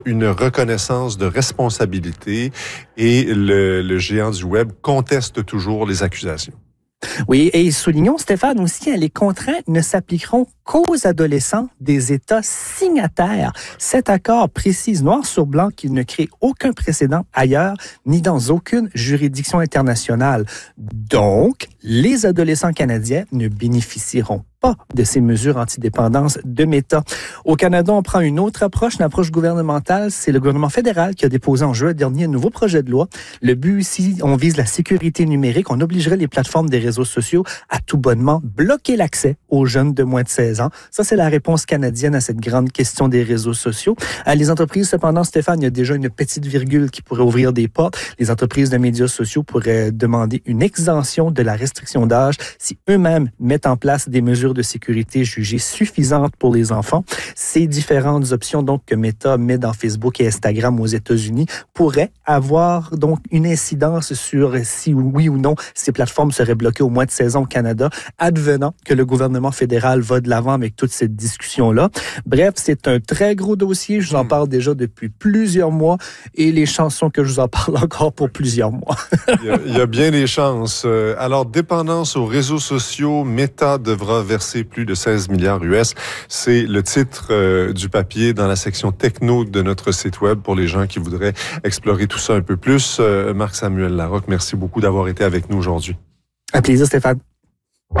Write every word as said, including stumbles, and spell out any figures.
Une reconnaissance de responsabilité et le, le géant du Web conteste toujours les accusations. Oui, et soulignons, Stéphane, aussi, les contraintes ne s'appliqueront qu'aux adolescents des États signataires. Cet accord précise noir sur blanc qu'il ne crée aucun précédent ailleurs ni dans aucune juridiction internationale. Donc, les adolescents canadiens ne bénéficieront pas de ces mesures antidépendance de Meta. Au Canada, on prend une autre approche, une approche gouvernementale. C'est le gouvernement fédéral qui a déposé en juin dernier un nouveau projet de loi. Le but ici, on vise la sécurité numérique. On obligerait les plateformes des réseaux sociaux à tout bonnement bloquer l'accès aux jeunes de moins de seize ans. Ça, c'est la réponse canadienne à cette grande question des réseaux sociaux. Les entreprises, cependant, Stéphane, il y a déjà une petite virgule qui pourrait ouvrir des portes. Les entreprises de médias sociaux pourraient demander une exemption de la restriction d'âge si eux-mêmes mettent en place des mesures de sécurité jugées suffisantes pour les enfants. Ces différentes options donc que Meta met dans Facebook et Instagram aux États-Unis pourraient avoir donc une incidence sur si oui ou non ces plateformes seraient bloquées au moins de seize ans au Canada, advenant que le gouvernement fédéral va de l'avant avec toute cette discussion-là. Bref, c'est un très gros dossier. Je vous en parle déjà depuis plusieurs mois et les chances sont que je vous en parle encore pour plusieurs mois. il, y a, il y a bien des chances. Alors, dépendance aux réseaux sociaux, Meta devra verser plus de seize milliards U S. C'est le titre euh, du papier dans la section techno de notre site web pour les gens qui voudraient explorer tout ça un peu plus. Euh, Marc-Samuel Larocque, merci beaucoup d'avoir été avec nous aujourd'hui. Un plaisir, Stéphane.